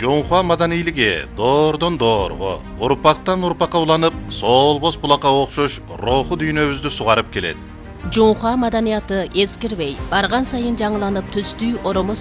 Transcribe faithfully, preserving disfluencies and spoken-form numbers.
Жоңхуа маданийлиги доордон доорго, урпактан урпакка уланып, солбос булакка окшош руху дүйнөбүздү сугарып келет. Жоңхуа маданияты эскирбей, барган сайын жаңыланып төстүү оромос